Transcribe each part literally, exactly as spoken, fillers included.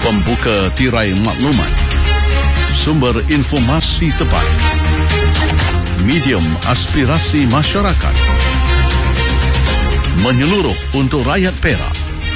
Pembuka tirai maklumat, sumber informasi tepat, medium aspirasi masyarakat, menyeluruh untuk rakyat Perak.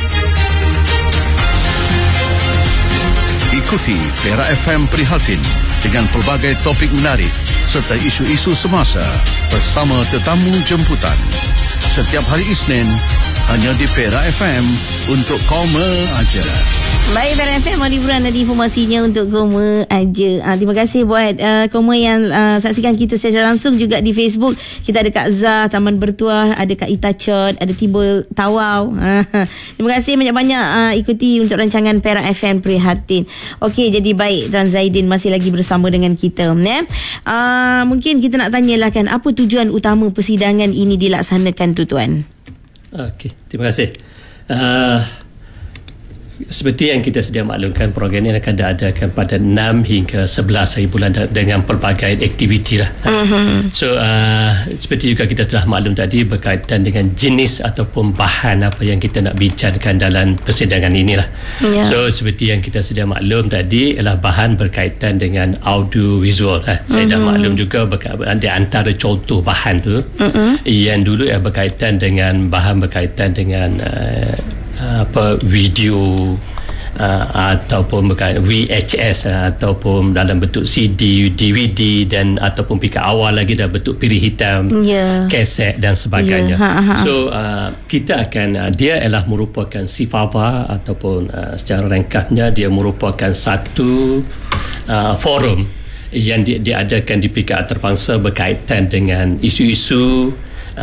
Ikuti Perak F M Prihatin dengan pelbagai topik menarik serta isu-isu semasa bersama tetamu jemputan. Setiap hari Isnin hanya di Perak F M untuk Koma Aja. Baik, Perak F M, hiburan dan informasinya untuk Koma Aja. Ha, terima kasih buat uh, Koma yang uh, saksikan kita secara langsung juga di Facebook. Kita ada Kak Zah, Taman Bertuah, ada Kak Ita Chot, ada Timbul Tawau. Ha, terima kasih banyak-banyak uh, ikuti untuk rancangan Perak F M Prihatin. Okey, jadi baik, Tuan Zaidin masih lagi bersama dengan kita. Ya? Uh, mungkin kita nak tanyalah kan, apa tujuan utama persidangan ini dilaksanakan tu, Tuan? Okey, terima kasih. Uh, Seperti yang kita sedia maklumkan, program ini akan diadakan pada enam hingga sebelas hari bulan dengan pelbagai aktiviti lah. Uh-huh. So uh, seperti juga kita telah maklum tadi berkaitan dengan jenis ataupun bahan apa yang kita nak bincangkan dalam persidangan inilah. Yeah. So seperti yang kita sedia maklum tadi ialah bahan berkaitan dengan audio visual. Eh. Saya uh-huh. dah maklum juga berkaitan di antara contoh bahan tu uh-huh. yang dulu yang berkaitan dengan bahan berkaitan dengan uh, apa video uh, ataupun V H S uh, ataupun dalam bentuk C D, D V D dan ataupun pika awal lagi dalam bentuk piring hitam, yeah. kaset dan sebagainya. Yeah. Ha, ha. So uh, kita akan uh, dia ialah merupakan Sifava ataupun uh, secara ringkasnya dia merupakan satu uh, forum yang di, diadakan di pihak antarabangsa berkaitan dengan isu-isu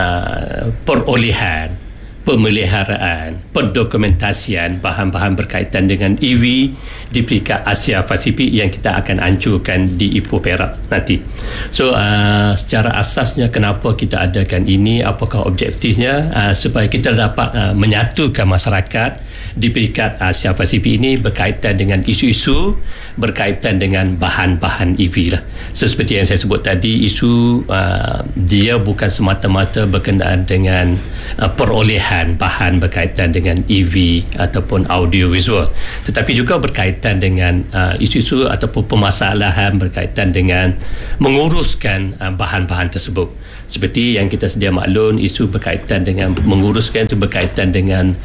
uh, perolehan, pemeliharaan, pendokumentasian bahan-bahan berkaitan dengan E V di peringkat Asia Pasifik yang kita akan anjurkan di Ipoh Perak nanti. So uh, secara asasnya kenapa kita adakan ini, apakah objektifnya, uh, supaya kita dapat uh, menyatukan masyarakat di peringkat Asia Pasifik ini berkaitan dengan isu-isu berkaitan dengan bahan-bahan E V lah. So seperti yang saya sebut tadi, isu uh, dia bukan semata-mata berkenaan dengan uh, perolehan bahan berkaitan dengan E V ataupun audio visual, tetapi juga berkaitan dengan uh, isu-isu ataupun permasalahan berkaitan dengan menguruskan uh, bahan-bahan tersebut. Seperti yang kita sedia maklum, isu berkaitan dengan menguruskan itu berkaitan dengan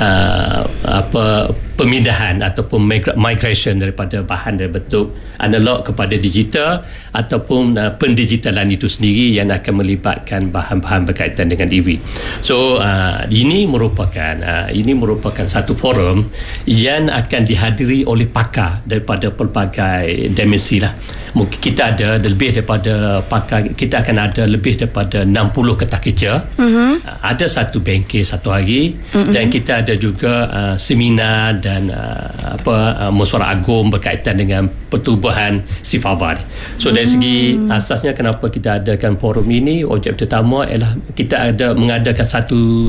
uh, apa pemindahan ataupun migration daripada bahan dari bentuk analog kepada digital ataupun uh, pendigitalan itu sendiri yang akan melibatkan bahan-bahan berkaitan dengan E V. So uh, ini merupakan uh, ini merupakan satu forum yang akan dihadiri oleh pakar daripada pelbagai dimensi lah. Mungkin kita ada lebih daripada pakar, kita akan ada lebih daripada enam puluh ketak kerja. Uh-huh. Uh, ada satu bengkel satu hari, uh-huh. dan kita ada juga uh, seminar dan uh, apa uh, mesyuarat agung berkaitan dengan pertubuhan Sifava. So dari segi asasnya kenapa kita adakan forum ini, objek utama ialah kita ada mengadakan satu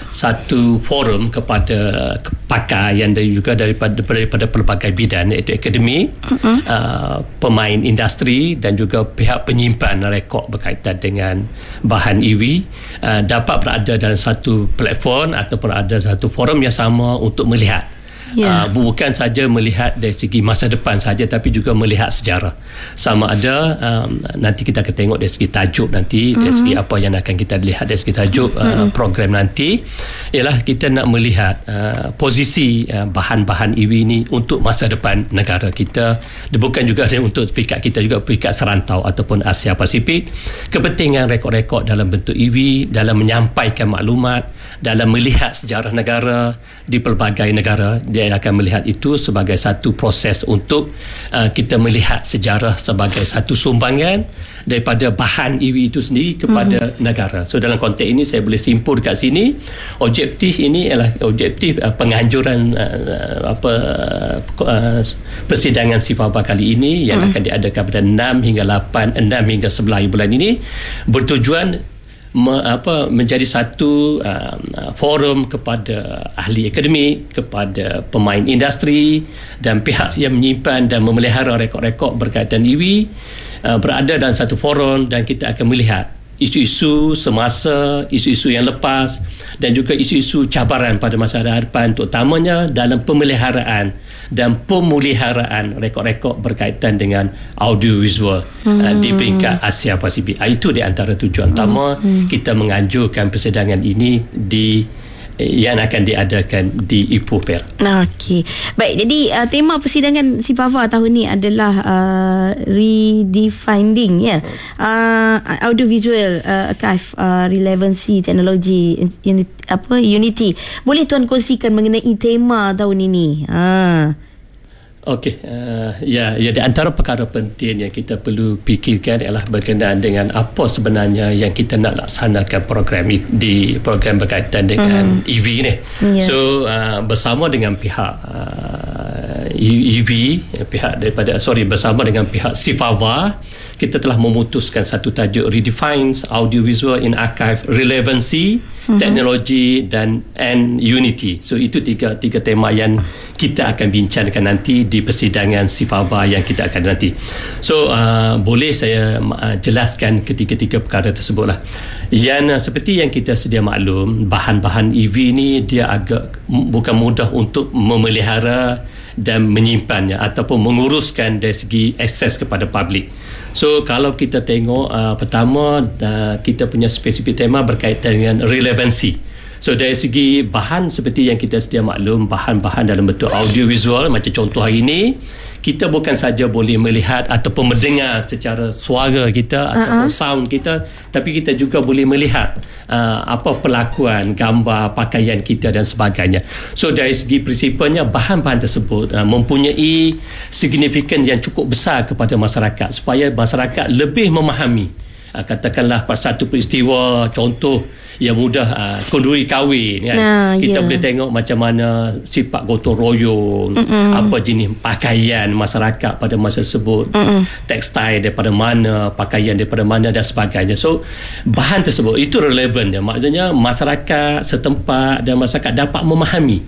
satu forum kepada pakar yang juga daripada daripada pelbagai bidang, iaitu akademik, uh-huh. uh, pemain industri dan juga pihak penyimpan rekod berkaitan dengan bahan E V uh, dapat berada dalam satu platform ataupun ada satu forum yang sama untuk melihat. Yeah. Uh, bukan saja melihat dari segi masa depan saja, tapi juga melihat sejarah. Sama ada um, nanti kita akan tengok dari segi tajuk nanti, mm-hmm. dari segi apa yang akan kita lihat dari segi tajuk mm-hmm. uh, program nanti ialah kita nak melihat uh, posisi uh, bahan-bahan E V ini untuk masa depan negara kita. Bukan juga untuk pihak kita, juga pihak serantau ataupun Asia Pasifik. Kepentingan rekod-rekod dalam bentuk E V dalam menyampaikan maklumat, dalam melihat sejarah negara di pelbagai negara. Dia akan melihat itu sebagai satu proses untuk uh, kita melihat sejarah sebagai satu sumbangan daripada bahan E V itu sendiri kepada mm-hmm. negara. So dalam konteks ini saya boleh simpul dekat sini, objektif ini ialah objektif uh, penganjuran uh, apa uh, persidangan Sifava kali ini yang mm-hmm. akan diadakan pada enam hingga lapan, enam hingga sebelas bulan ini, bertujuan Me, apa, menjadi satu uh, forum kepada ahli akademik, kepada pemain industri dan pihak yang menyimpan dan memelihara rekod-rekod berkaitan E V uh, berada dalam satu forum, dan kita akan melihat isu-isu semasa, isu-isu yang lepas dan juga isu-isu cabaran pada masa hadapan, terutamanya dalam pemeliharaan dan pemuliharaan rekod-rekod berkaitan dengan audiovisual hmm. uh, di peringkat Asia Pasifik. Uh, itu di antara tujuan utama hmm. kita menganjurkan persidangan ini di yang akan diadakan di Ipoh, Perak. Okey. Baik, jadi uh, tema persidangan S I F A V A tahun ni adalah uh, redefining ya. Uh, audiovisual uh, archive uh, relevancy technology unit, apa Unity. Boleh tuan kongsikan mengenai tema tahun ini? Ha. Okey, uh, ya, ya di antara perkara penting yang kita perlu fikirkan ialah berkenaan dengan apa sebenarnya yang kita nak laksanakan program di program berkaitan dengan mm. E V ni. Yeah. So uh, bersama dengan pihak uh, E V, pihak daripada sorry bersama dengan pihak S I F A V A, kita telah memutuskan satu tajuk Redefines Audiovisual in Archive Relevancy, mm-hmm. Technology dan and Unity. So itu tiga tiga tema yang kita akan bincangkan nanti di persidangan S I F A V A yang kita akan nanti. So uh, boleh saya uh, jelaskan ketiga-tiga perkara tersebut lah. Yang uh, seperti yang kita sedia maklum, bahan-bahan E V ni dia agak bukan mudah untuk memelihara dan menyimpannya ataupun menguruskan dari segi akses kepada publik. So kalau kita tengok uh, pertama uh, kita punya spesifik tema berkaitan dengan relevansi. So dari segi bahan seperti yang kita sedia maklum, bahan-bahan dalam bentuk audiovisual macam contoh hari ini, kita bukan saja boleh melihat ataupun mendengar secara suara kita ataupun uh-huh. sound kita, tapi kita juga boleh melihat uh, apa perlakuan, gambar, pakaian kita dan sebagainya. So dari segi prinsipnya bahan-bahan tersebut uh, mempunyai signifikan yang cukup besar kepada masyarakat supaya masyarakat lebih memahami uh, katakanlah satu peristiwa, contoh yang mudah uh, kenduri kahwin kan. Nah, kita yeah. boleh tengok macam mana sifat gotong royong, Mm-mm. apa jenis pakaian masyarakat pada masa tersebut, Mm-mm. tekstil daripada mana, pakaian daripada mana dan sebagainya. So bahan tersebut itu relevan ya. Maksudnya masyarakat setempat dan masyarakat dapat memahami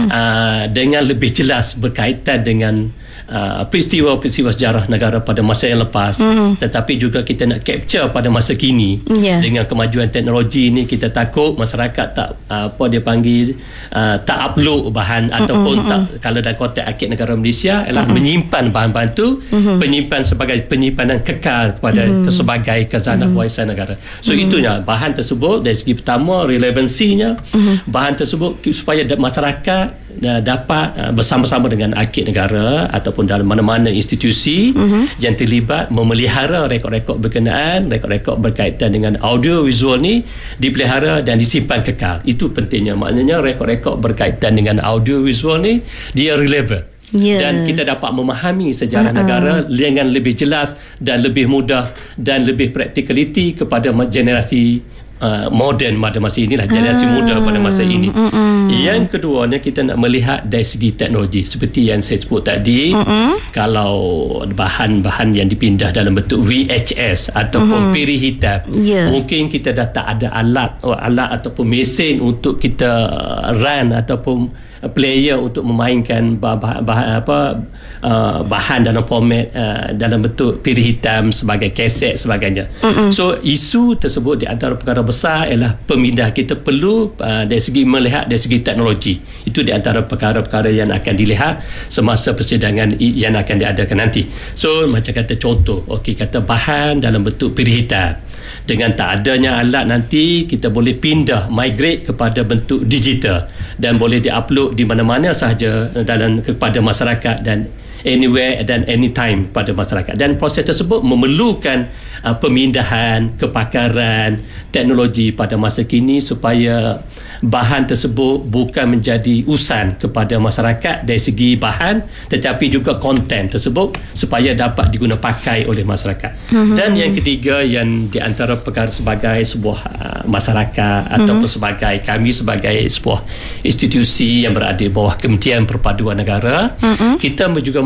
uh, dengan lebih jelas berkaitan dengan Uh, peristiwa-peristiwa sejarah negara pada masa yang lepas, mm. tetapi juga kita nak capture pada masa kini. Yeah. Dengan kemajuan teknologi ni kita takut masyarakat tak uh, apa dia panggil uh, tak upload bahan mm-mm, ataupun mm-mm. tak, kalau dalam konteks akid negara Malaysia ialah mm-mm. menyimpan bahan-bahan tu, mm-hmm. penyimpan sebagai penyimpanan kekal kepada mm-hmm. sebagai khazanah mm-hmm. warisan negara. So mm-hmm. itunya bahan tersebut dari segi pertama relevansinya, mm-hmm. bahan tersebut supaya masyarakat uh, dapat uh, bersama-sama dengan akid negara atau ataupun dalam mana-mana institusi mm-hmm. yang terlibat memelihara rekod-rekod berkenaan, rekod-rekod berkaitan dengan audiovisual ni dipelihara dan disimpan kekal. Itu pentingnya. Maknanya rekod-rekod berkaitan dengan audiovisual ni dia relevan. Yeah. Dan kita dapat memahami sejarah uh-huh. negara dengan lebih jelas dan lebih mudah dan lebih practicality kepada generasi Uh, moden pada masa inilah, generasi ah. muda pada masa ini. Mm-mm. Yang keduanya kita nak melihat dari segi teknologi seperti yang saya sebut tadi. Mm-mm. Kalau bahan-bahan yang dipindah dalam bentuk V H S ataupun mm-hmm. piri hitam, yeah. mungkin kita dah tak ada alat oh, alat ataupun mesin untuk kita run ataupun player untuk memainkan bahan, bahan apa uh, bahan dalam format uh, dalam bentuk piri hitam sebagai kaset sebagainya. Mm-mm. So isu tersebut di antara perkara besar ialah pemindah kita perlu uh, dari segi melihat dari segi teknologi. Itu di antara perkara-perkara yang akan dilihat semasa persidangan yang akan diadakan nanti. So macam kata contoh, okey kata bahan dalam bentuk piri hitam. Dengan tak adanya alat nanti kita boleh pindah, migrate kepada bentuk digital dan boleh diupload di mana-mana sahaja dalam kepada masyarakat dan anywhere dan anytime pada masyarakat. Dan proses tersebut memerlukan uh, pemindahan, kepakaran, teknologi pada masa kini supaya bahan tersebut bukan menjadi usan kepada masyarakat dari segi bahan tetapi juga konten tersebut supaya dapat diguna pakai oleh masyarakat. Mm-hmm. Dan yang ketiga yang di antara perkara sebagai sebuah uh, masyarakat mm-hmm. ataupun sebagai kami sebagai sebuah institusi yang berada di bawah Kementerian Perpaduan Negara, mm-hmm. kita juga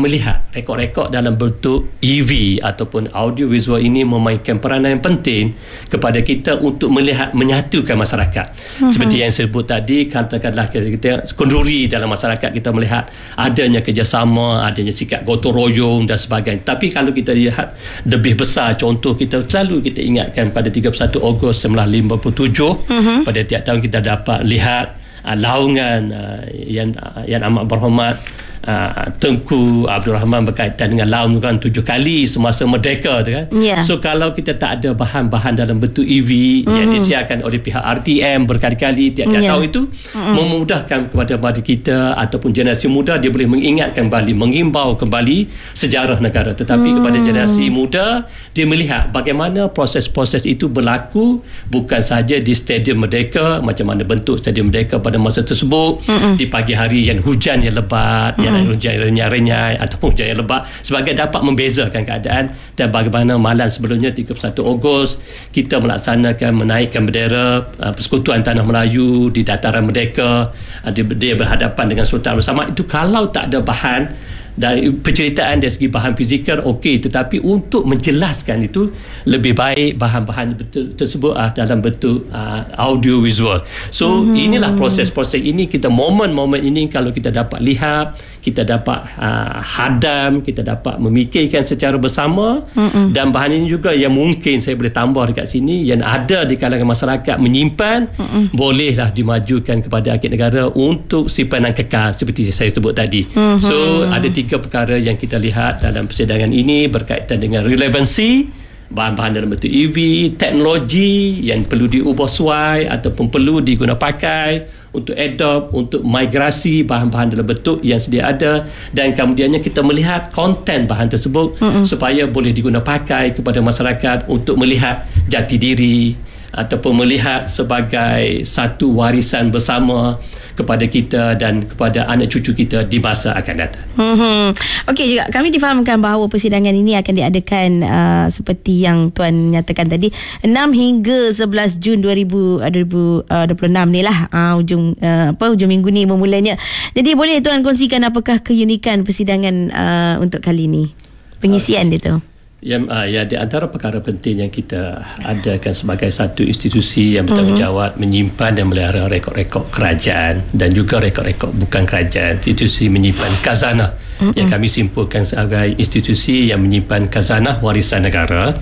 melihat rekod-rekod dalam bentuk E V ataupun audio visual ini memainkan peranan yang penting kepada kita untuk melihat menyatukan masyarakat. Uh-huh. Seperti yang saya sebut tadi, katakanlah kita kenduri dalam masyarakat, kita melihat adanya kerjasama, adanya sikap gotong royong dan sebagainya. Tapi kalau kita lihat lebih besar, contoh kita selalu kita ingatkan pada tiga puluh satu Ogos seribu sembilan ratus lima puluh tujuh, uh-huh. pada tiap tahun kita dapat lihat Uh, laungan uh, yang uh, yang amat berhormat uh, Tengku Abdul Rahman berkaitan dengan laungan tujuh kali semasa merdeka tu kan. Yeah. So kalau kita tak ada bahan-bahan dalam bentuk E V mm-hmm. yang disiarkan oleh pihak R T M berkali-kali tiap-tiap yeah. tahun itu mm-hmm. memudahkan kepada kepada kita ataupun generasi muda, dia boleh mengingatkan kembali, mengimbau kembali sejarah negara. Tetapi mm. kepada generasi muda, dia melihat bagaimana proses-proses itu berlaku bukan sahaja di Stadium Merdeka, macam mana bentuk Stadium Merdeka pada masa tersebut, mm-mm. di pagi hari yang hujan yang lebat, mm-mm. yang hujan renyai-renyai ataupun hujan yang lebat, sebagai dapat membezakan keadaan, dan bagaimana malam sebelumnya tiga puluh satu Ogos kita melaksanakan menaikkan bendera uh, Persekutuan Tanah Melayu di dataran Merdeka, uh, dia, dia berhadapan dengan Sultan Abdul Samad. Itu kalau tak ada bahan dari penceritaan dari segi bahan fizikal, okey, tetapi untuk menjelaskan itu lebih baik bahan-bahan betul tersebut uh, dalam bentuk uh, audio visual. So mm-hmm. inilah proses-proses ini, kita momen-momen ini kalau kita dapat lihat, kita dapat uh, hadam, kita dapat memikirkan secara bersama, mm-mm. dan bahan ini juga yang mungkin saya boleh tambah dekat sini, yang ada di kalangan masyarakat menyimpan, mm-mm. bolehlah dimajukan kepada akhir negara untuk simpanan kekal seperti saya sebut tadi. Mm-hmm. So ada tiga perkara yang kita lihat dalam persidangan ini berkaitan dengan relevansi bahan-bahan dalam bentuk E V, teknologi yang perlu diubah suai ataupun perlu diguna pakai untuk adopt, untuk migrasi bahan-bahan dalam bentuk yang sedia ada, dan kemudiannya kita melihat konten bahan tersebut mm-mm. supaya boleh diguna pakai kepada masyarakat untuk melihat jati diri ataupun melihat sebagai satu warisan bersama kepada kita dan kepada anak cucu kita di masa akan datang. Hmm. Okey, juga kami difahamkan bahawa persidangan ini akan diadakan uh, seperti yang Tuan nyatakan tadi, enam hingga sebelas Jun dua ribu dua puluh enam ni lah, uh, ujung uh, apa hujung minggu ni memulainya. Jadi boleh Tuan kongsikan apakah keunikan persidangan uh, untuk kali ini? Pengisian uh, dia tu. Yang uh, ya, di antara perkara penting yang kita adakan sebagai satu institusi yang bertanggungjawab mm-hmm. menyimpan dan melihara rekod-rekod kerajaan dan juga rekod-rekod bukan kerajaan, institusi menyimpan khazanah mm-hmm. yang kami simpulkan sebagai institusi yang menyimpan khazanah warisan negara.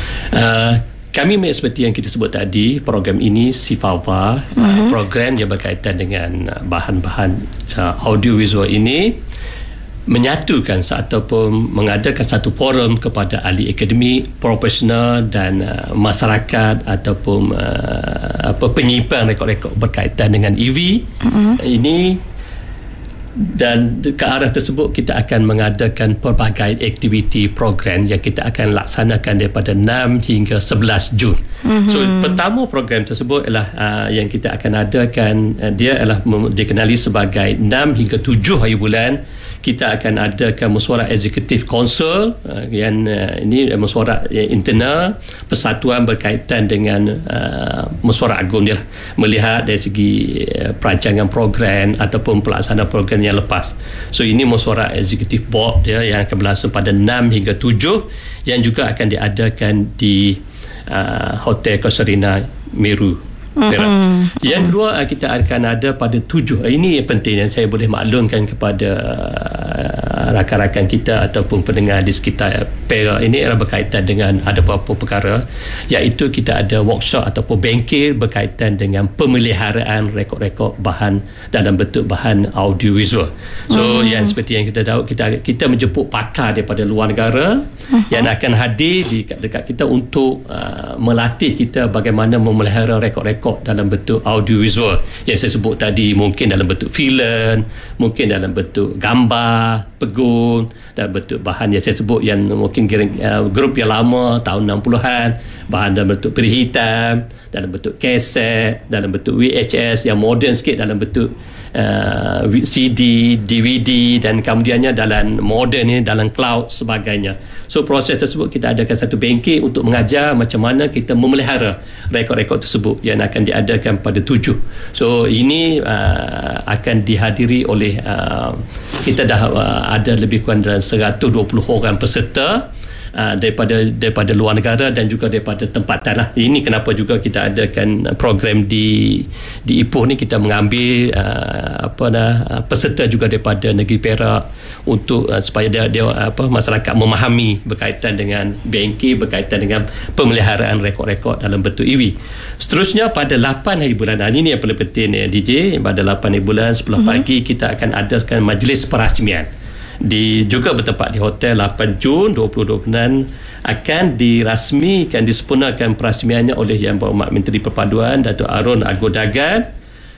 Uh, kami seperti yang kita sebut tadi, program ini Sifawa, mm-hmm. uh, program yang berkaitan dengan bahan-bahan uh, audiovisual ini menyatukan ataupun mengadakan satu forum kepada ahli akademik, profesional dan uh, masyarakat ataupun uh, apa penyimpan rekod-rekod berkaitan dengan E V uh-huh. ini, dan ke arah tersebut kita akan mengadakan pelbagai aktiviti program yang kita akan laksanakan daripada enam hingga sebelas Jun. Uh-huh. So pertama program tersebut ialah uh, yang kita akan adakan, uh, dia adalah dikenali sebagai enam hingga tujuh hari bulan kita akan adakan mesyuarat eksekutif konsul, uh, yang uh, ini mesyuarat uh, internal persatuan berkaitan dengan uh, mesyuarat agung dia, melihat dari segi uh, perancangan program ataupun pelaksanaan program yang lepas. So ini mesyuarat eksekutif board dia yang akan berlangsung pada enam hingga tujuh, yang juga akan diadakan di uh, Hotel Casuarina Meru. Mm-hmm. Yang kedua, kita akan ada pada tujuh. Ini yang penting yang saya boleh maklumkan kepada uh, rakan-rakan kita ataupun pendengar di sekitar Perak ini, adalah berkaitan dengan ada beberapa perkara, iaitu kita ada workshop ataupun bengkel berkaitan dengan pemeliharaan rekod-rekod bahan dalam bentuk bahan audiovisual. So mm. yang seperti yang kita tahu, kita kita menjemput pakar daripada luar negara mm-hmm. yang akan hadir di dekat kita untuk uh, melatih kita bagaimana memelihara rekod-rekod dalam bentuk audiovisual yang saya sebut tadi, mungkin dalam bentuk filem, mungkin dalam bentuk gambar, pegun, dalam bentuk bahan yang saya sebut yang mungkin uh, grup yang lama tahun enam puluhan, bahan dalam bentuk peri hitam, dalam bentuk kaset, dalam bentuk V H S yang moden sikit dalam bentuk uh, C D, D V D dan kemudiannya dalam moden ini dalam cloud sebagainya. So proses tersebut kita adakan satu bengkel untuk mengajar macam mana kita memelihara rekod-rekod tersebut yang akan diadakan pada tujuh. So ini uh, akan dihadiri oleh uh, kita dah uh, ada lebih kurang dalam seratus dua puluh orang peserta Uh, daripada daripada luar negara dan juga daripada tempatan lah. Ini kenapa juga kita adakan program di di Ipoh ni, kita mengambil uh, apa dah uh, peserta juga daripada negeri Perak untuk uh, supaya dia, dia apa masyarakat memahami berkaitan dengan bengkel, berkaitan dengan pemeliharaan rekod-rekod dalam bentuk E V. Seterusnya pada lapan hari bulan, ini yang paling penting ni D J, pada lapan hari bulan sepuluh mm-hmm. pagi kita akan adakan majlis perasmian. Di juga bertempat di Hotel lapan Jun dua ribu dua puluh enam, akan dirasmikan, disempurnakan perasmiannya oleh Yang Berhormat Menteri Perpaduan Datuk Harun Aggodagan,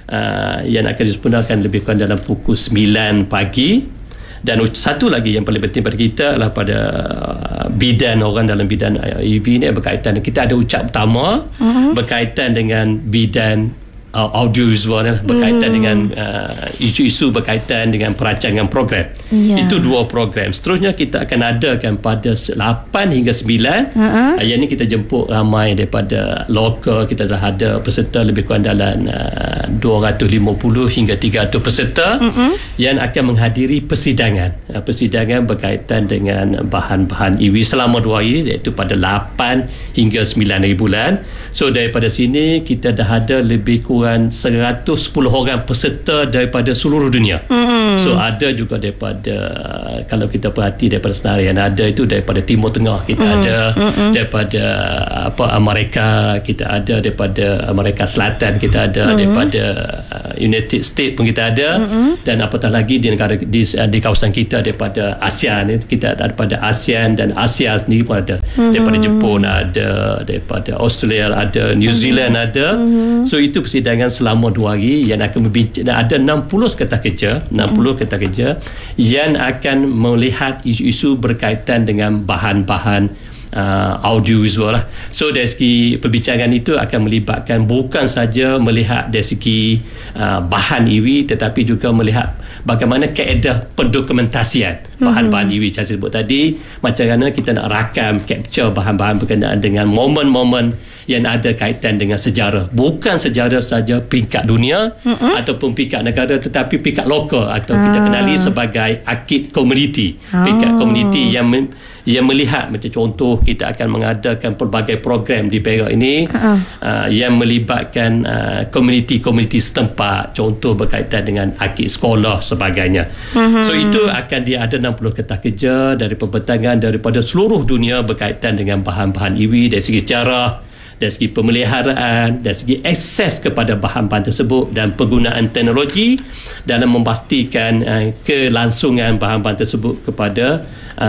uh, yang akan disempurnakan lebih kurang dalam pukul sembilan pagi. Dan satu lagi yang paling penting pada kita adalah pada uh, bidan orang dalam bidan E V ni berkaitan, kita ada ucap pertama uh-huh. berkaitan dengan bidan Uh, audiovisual lah, berkaitan hmm. dengan uh, isu-isu berkaitan dengan perancangan program. Yeah. Itu dua program. Seterusnya kita akan adakan pada lapan hingga sembilan. Uh-huh. Uh, yang ni kita jemput ramai daripada lokal. Kita dah ada peserta lebih kurang dalam uh, dua ratus lima puluh hingga tiga ratus peserta uh-huh. yang akan menghadiri persidangan. Uh, persidangan berkaitan dengan bahan-bahan E V selama dua hari, iaitu pada lapan hingga sembilan hari bulan. So daripada sini kita dah ada lebih kurang seratus sepuluh orang peserta daripada seluruh dunia. Mm-hmm. So ada juga daripada, kalau kita perhati daripada senarai yang ada itu daripada Timur Tengah kita mm-hmm. ada, mm-hmm. daripada apa Amerika kita ada, daripada Amerika Selatan kita ada, mm-hmm. daripada uh, United States pun kita ada, mm-hmm. dan apatah lagi di negara di, di kawasan kita daripada ASEAN, kita ada daripada ASEAN dan Asia sendiri pun ada, mm-hmm. daripada Jepun ada, daripada Australia ada, New Zealand mm-hmm. ada. Mm-hmm. So itu persidangan selama dua hari yang akan berbincang. Ada enam puluh sekretar kerja, enam puluh sekretar kerja yang akan melihat isu-isu berkaitan dengan bahan-bahan uh, audiovisual lah. So dari segi perbincangan itu akan melibatkan bukan saja melihat dari segi uh, bahan E V, tetapi juga melihat bagaimana kaedah pendokumentasian bahan-bahan mm-hmm. E V saya sebut tadi, macam mana kita nak rakam, capture bahan-bahan berkenaan dengan momen-momen yang ada kaitan dengan sejarah, bukan sejarah saja peringkat dunia mm-hmm. ataupun peringkat negara, tetapi peringkat lokal atau ah. kita kenali sebagai akid komuniti, ah. peringkat komuniti yang me- yang melihat, macam contoh kita akan mengadakan pelbagai program di Perak ini uh. Uh, yang melibatkan uh, komuniti-komuniti setempat, contoh berkaitan dengan akid sekolah sebagainya. Uh-huh. So itu akan dia ada enam puluh kertas kerja dari pembentangan daripada seluruh dunia berkaitan dengan bahan-bahan E V dari segi sejarah, dari segi pemeliharaan, dari segi akses kepada bahan-bahan tersebut dan penggunaan teknologi dalam memastikan uh, kelangsungan bahan-bahan tersebut kepada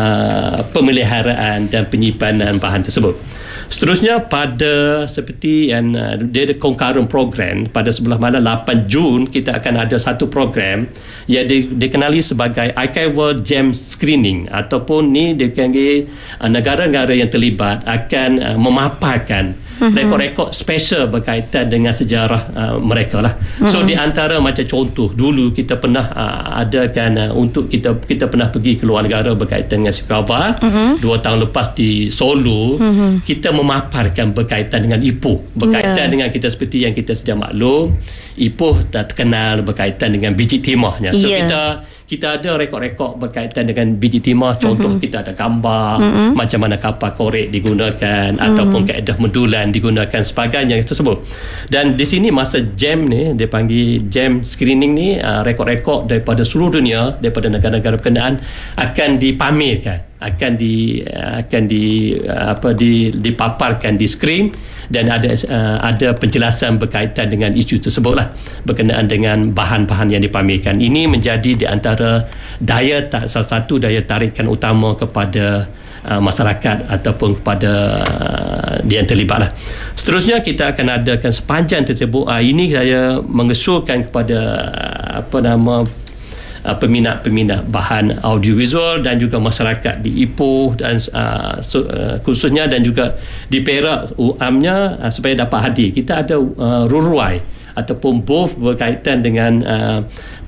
uh, pemeliharaan dan penyimpanan bahan tersebut. Seterusnya pada seperti yang uh, dia ada concurrent program pada sebelah mana lapan Jun kita akan ada satu program yang di, dikenali sebagai Archival Gem Screening, ataupun ni dikenali uh, negara-negara yang terlibat akan uh, memaparkan uh-huh. rekod-rekod special berkaitan dengan sejarah uh, mereka lah. Uh-huh. So di antara macam contoh dulu kita pernah uh, adakan uh, untuk kita kita pernah pergi ke luar negara berkaitan dengan Siprawak uh-huh. dua tahun lepas di Solo, uh-huh. kita memaparkan berkaitan dengan Ipoh, berkaitan yeah. dengan kita seperti yang kita sedia maklum, Ipoh dah terkenal berkaitan dengan biji timahnya. So yeah. kita kita ada rekod-rekod berkaitan dengan biji timah, contoh mm-hmm. kita ada gambar mm-hmm. macam mana kapal korek digunakan mm-hmm. ataupun kaedah mendulan digunakan sebagainya tersebut. Dan di sini masa jam ni, dia panggil jam screening ni, uh, rekod-rekod daripada seluruh dunia, daripada negara-negara berkenaan akan dipamerkan, akan di akan di apa di dipaparkan di skrin, dan ada uh, ada penjelasan berkaitan dengan isu tersebutlah berkenaan dengan bahan-bahan yang dipamerkan. Ini menjadi di antara daya salah satu daya tarikan utama kepada uh, masyarakat ataupun kepada uh, yang terlibatlah. Seterusnya kita akan adakan sepanjang tersebut. Uh, ini saya mengesuarkan kepada uh, apa nama Uh, peminat-peminat bahan audiovisual dan juga masyarakat di Ipoh dan uh, so, uh, khususnya dan juga di Perak umumnya uh, supaya dapat hadir. Kita ada uh, ruruai ataupun booth berkaitan dengan uh,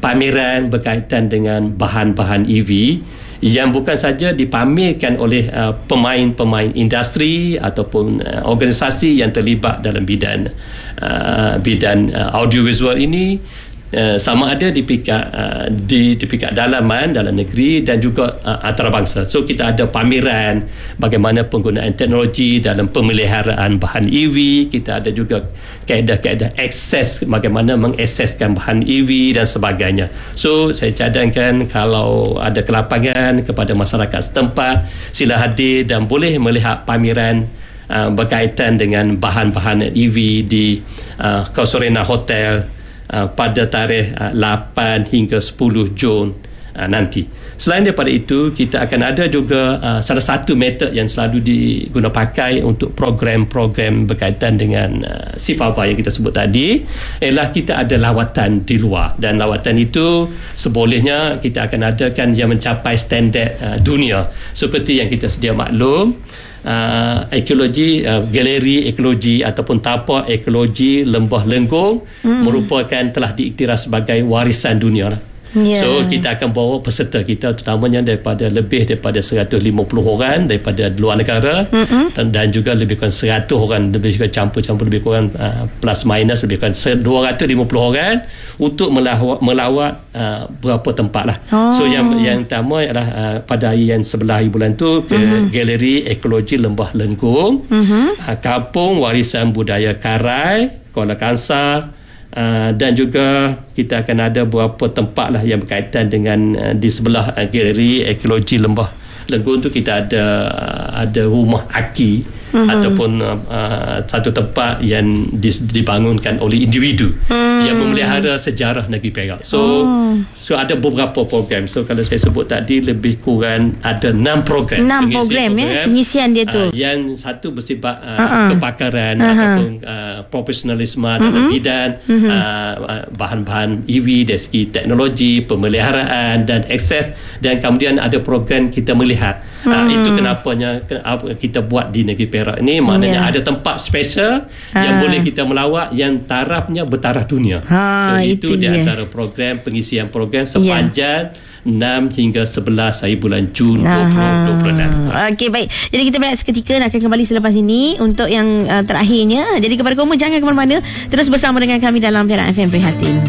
pameran berkaitan dengan bahan-bahan E V yang bukan saja dipamerkan oleh uh, pemain-pemain industri ataupun uh, organisasi yang terlibat dalam bidang uh, bidang uh, audiovisual ini, uh, sama ada di pihak uh, di, di pihak dalaman dalam negeri dan juga uh, antarabangsa. So kita ada pameran bagaimana penggunaan teknologi dalam pemeliharaan bahan E V, kita ada juga kaedah-kaedah akses, bagaimana mengakseskan bahan E V dan sebagainya. So saya cadangkan kalau ada kelapangan kepada masyarakat setempat, sila hadir dan boleh melihat pameran uh, berkaitan dengan bahan-bahan E V di uh, Casuarina Hotel uh, pada tarikh uh, lapan hingga sepuluh Jun uh, nanti. Selain daripada itu, kita akan ada juga uh, salah satu metod yang selalu diguna pakai untuk program-program berkaitan dengan uh, Sifava yang kita sebut tadi, ialah kita ada lawatan di luar, dan lawatan itu sebolehnya kita akan adakan yang mencapai standard uh, dunia seperti yang kita sedia maklum. Uh, ekologi uh, galeri ekologi ataupun tapak ekologi Lembah Lenggong hmm. merupakan telah diiktiraf sebagai warisan dunia lah. Yeah. So kita akan bawa peserta kita terutamanya daripada lebih daripada seratus lima puluh orang daripada luar negara, mm-hmm. dan, dan juga lebih kurang seratus orang, lebih kurang campur-campur lebih kurang uh, plus minus lebih kurang dua ratus lima puluh orang untuk melawat, melawat uh, beberapa tempat lah. Oh. So yang yang pertama adalah uh, pada hari yang sebelah bulan tu ke mm-hmm. Galeri Ekologi Lembah Lenggong, mm-hmm. uh, Kampung Warisan Budaya Karai Kuala Kangsar. Uh, dan juga kita akan ada beberapa tempat lah yang berkaitan dengan uh, di sebelah uh, Galeri Ekologi Lembah Lenggong tu kita ada uh, ada rumah aki mm-hmm. ataupun uh, uh, satu tempat yang dis, dibangunkan oleh individu mm. yang memelihara sejarah negeri Perak. So oh. so ada beberapa program. So kalau saya sebut tadi lebih kurang ada enam program. enam program, program ya pengisian dia tu. Uh, yang satu bersifat uh, uh-huh. kepakaran uh-huh. ataupun uh, profesionalisme uh-huh. dalam bidang uh-huh. uh, bahan-bahan E V dari segi teknologi, pemeliharaan dan akses, dan kemudian ada program kita melihat. Uh, uh-huh. Itu kenapanya kita buat di negeri Perak ini, maknanya yeah. ada tempat special uh. yang boleh kita melawat yang tarafnya bertaraf dunia. Ha, so itu, itu di antara yeah. program pengisian program sepanjang yeah. enam hingga sebelas hari bulan Jun dua ribu dua puluh enam. Okey, baik. Jadi kita berehat seketika, nak akan kembali selepas ini untuk yang uh, terakhirnya. Jadi kepada kamu jangan ke mana-mana, terus bersama dengan kami dalam Perak F M Prihatin.